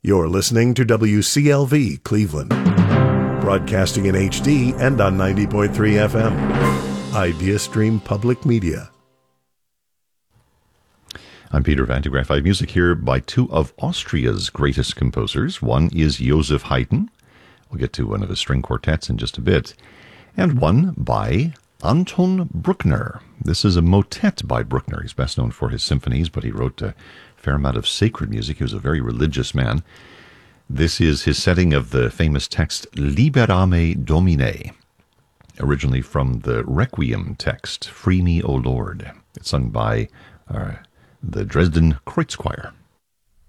You're listening to WCLV Cleveland, broadcasting in HD and on 90.3 FM. IdeaStream Public Media. I'm Peter Van de Graaff. I have music here by two of Austria's greatest composers. One is Joseph Haydn. We'll get to one of his string quartets in just a bit. And one by Anton Bruckner. This is a motet by Bruckner. He's best known for his symphonies, but he wrote a fair amount of sacred music. He was a very religious man. This is his setting of the famous text Libera me Domine, originally from the Requiem text, Free Me, O Lord. It's sung by the Dresden Kreuzchoir.